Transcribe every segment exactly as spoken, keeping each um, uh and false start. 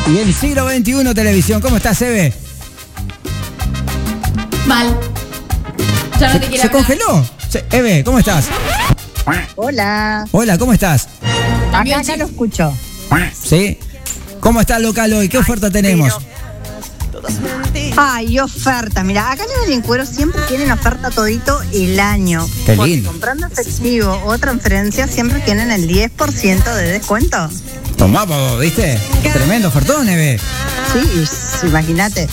Y el siglo veintiuno televisión. ¿Cómo estás, Eve? Mal. Ya no ¿Se, te quiero se hablar. congeló? Se- Eve, ¿cómo estás? Hola. Hola, ¿cómo estás? Acá, acá lo escucho. ¿Sí? ¿Cómo está el local hoy? ¿Qué oferta tenemos? Ay, ofertas. Mira, acá en el Cuero siempre tienen oferta todito el año. Qué Porque lindo. comprando efectivo o transferencia siempre tienen el diez por ciento de descuento. Tomá, vos, ¿viste? Tremendo ofertón, Eve. Sí, imagínate.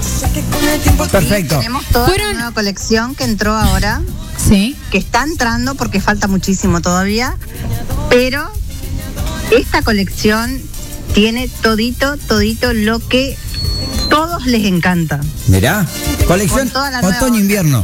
Perfecto. Tenemos toda Fueron- la nueva colección que entró ahora, Sí. que está entrando porque falta muchísimo todavía, pero esta colección tiene todito, todito lo que todos les encanta. Mirá. Colección Con toda la nueva otoño-invierno.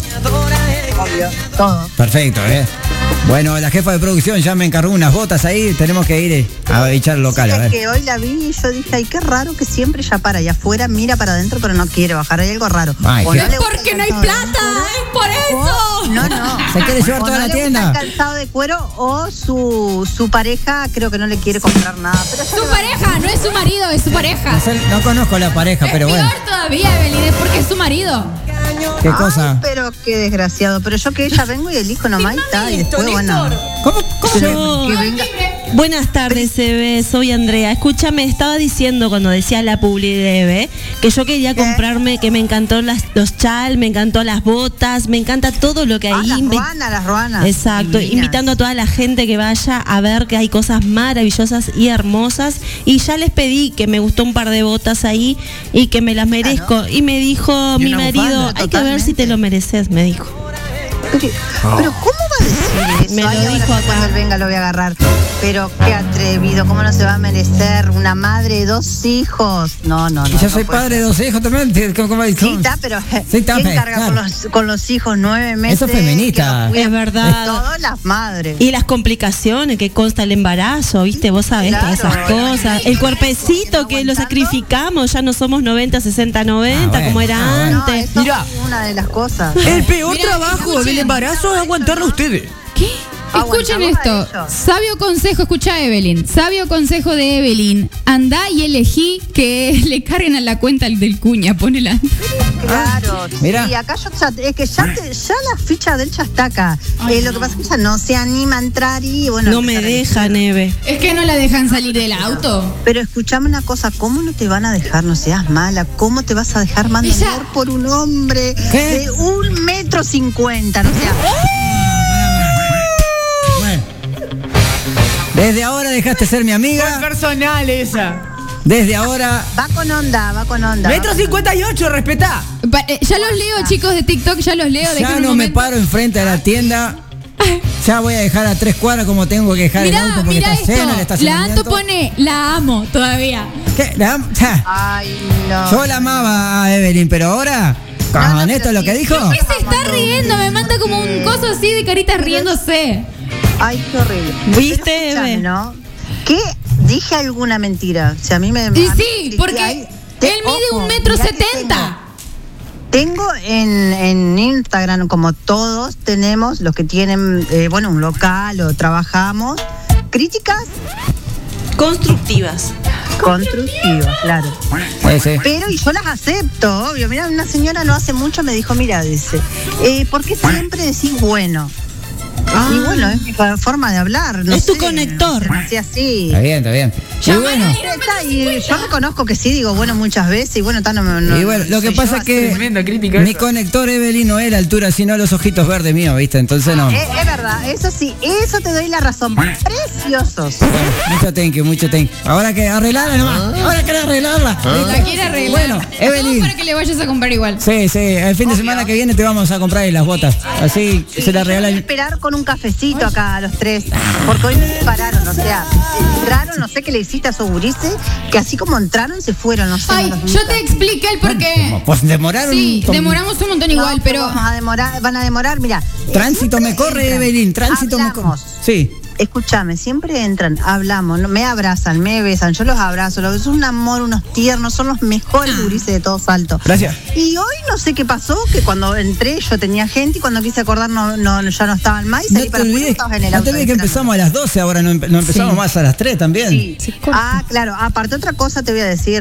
Obvio, todo. Perfecto, ¿eh? Bueno, la jefa de producción ya me encargó unas botas ahí. Tenemos que ir a echar el local, a Es ver. que hoy la vi y yo dije, ay, qué raro que siempre ya para allá afuera, mira para adentro, pero no quiere bajar, hay algo raro. Ay, O qué- no le gusta Porque el no hay calzado de plata, cuero, es por eso. o- No, no. Se quiere llevar O toda no la le tienda. gusta el calzado de cuero o su, su pareja creo que no le quiere comprar nada. Pero Su pareja, no es su marido, es su pareja. No, sé, no conozco la pareja, pero es bueno. peor todavía, Evelyn, es porque es su marido. ¿Qué Ay, cosa? pero qué desgraciado. Pero yo que ella vengo y elijo nomás y está. Y después, bueno. ¿Cómo? ¿Cómo? Yo- Que venga. Buenas tardes, Eve, soy Andrea. Escúchame, estaba diciendo cuando decía la publi de Eve que yo quería ¿Qué? comprarme, que me encantó las, los chal, me encantó las botas, me encanta todo lo que Ah, hay. las Invi- ruanas, las ruanas. Exacto, Divinas. invitando a toda la gente que vaya a ver que hay cosas maravillosas y hermosas. Y ya les pedí que me gustó un par de botas ahí y que me las merezco. Y me dijo Y mi una marido, bufanda, hay que ver si te totalmente. lo mereces, me dijo. Pero, pero ¿cómo va a decir eso? Me lo Ay, ahora dijo sí, acá. cuando él venga lo voy a agarrar. Pero qué atrevido, ¿cómo no se va a merecer una madre de dos hijos? No, no, no. Y yo no soy puede padre de ser. dos hijos también. ¿Cómo, cómo, Sí, cómo? está, pero Sí, está, ¿quién pe- carga claro. con, los, con los hijos nueve meses? Eso es feminista. Que los cuida? Es verdad. De todas las madres. Y las complicaciones que consta el embarazo, ¿viste? Vos sabés Claro, todas esas cosas. El cuerpecito que lo aguantando. sacrificamos, ya no somos noventa, sesenta, noventa, Ah, bueno. como era Ah, bueno. No, antes. eso Mirá. es una de las cosas. El peor Mirá, trabajo escuchen. del embarazo es aguantarlo a ustedes. ¿Qué? Escuchen Aguantamos a esto. ellos. Sabio consejo, escucha Evelyn. Sabio consejo de Evelyn. Andá y elegí que le carguen a la cuenta el del cuña, ponela. Claro, Mira. sí, acá yo ya, es que ya, te- ya la ficha de él ya está acá. Ay, Eh, lo que pasa es que ella no se anima a entrar y bueno. No me empezar a deja, Neve. Es que no la dejan salir del auto. Pero escuchame una cosa, ¿cómo no te van a dejar? No seas mala, ¿cómo te vas a dejar mantener Ella- por un hombre ¿Qué? de un metro cincuenta? No seas. Bueno. Desde ahora dejaste ser mi Fue amiga. personal esa. Desde ahora. Va con onda, va con onda. Metro va con cincuenta y ocho, respetá. Pa- eh, ya los leo, chicos de TikTok, ya los leo. Ya dejen un no me momento. paro enfrente de la tienda. Ya voy a dejar a tres cuadras como tengo que dejar el Mirá, auto porque mirá está lleno el esto. La estacionamiento. Anto pone, la amo todavía. ¿Qué? ¿La am- ja. Ay, no. Yo la amaba a Evelyn, pero ahora, con No, no, esto pero lo sí, que dijo. sí, ¿Qué se está riendo? Me manda como un coso así de caritas riéndose. Ay, qué horrible. ¿Viste, Pero escuchame, Eve? ¿no? ¿Qué? Dije alguna mentira. Si a mí me. Y a mí- sí, porque hay- él te- mide ojo, un metro mirá que setenta. Tengo en, en Instagram, como todos tenemos, los que tienen, eh, bueno, un local o trabajamos, críticas Constructivas. constructivas, claro. Sí, sí. Pero y yo las acepto, obvio. Mira, una señora no hace mucho me dijo, mira, dice, eh, ¿por qué siempre decís bueno? Y bueno, es mi fa- forma de hablar. No Es tu sé, conector. Así, así. Está bien, está bien. Y Llamar bueno, ahí. Está, y yo reconozco que sí, digo bueno muchas veces y bueno, está, no, no, y bueno, lo que soy pasa yo es que Tremenda crítica mi esa. conector Evelyn no es la altura, sino los ojitos verdes míos, ¿viste? Entonces no. así. Es, es verdad, eso sí, eso te doy la razón. Preciosos. Bueno, mucho thank you, mucho thank you. Ahora que arreglarla nomás. Ahora que arreglarla. La quiere arreglar. Bueno, Todo Evelyn. para que le vayas a comprar igual. Sí, sí, el fin de semana que viene te vamos a comprar las botas. Así Sí, se la yo voy a regalan. esperar con un cafecito acá a los tres, porque hoy me separaron, o sea, raro, no sé qué le hiciste a esos gurises, que así como entraron se fueron, no sé. Ay, no los yo vi. te expliqué el porqué. Pues demoraron. Sí, un- demoramos un montón No, igual, pero... Vamos a demorar, van a demorar, mira. Tránsito me corre, Evelyn, tránsito me corre. Hablamos. Sí. Escúchame, siempre entran, hablamos, no- me abrazan, me besan, yo los abrazo, los es un amor, unos tiernos, son los mejores gurises de todo Salto. Gracias. Y hoy no sé qué pasó, que cuando entré yo tenía gente y cuando quise acordar no, no, ya no estaban más y No salí te para afuera y olvides, estabas en el no auto te olvides que esperando. empezamos a las doce, ahora no, empe- no empezamos Sí. más a las tres también. Sí. Se corta. Ah, claro, aparte otra cosa te voy a decir.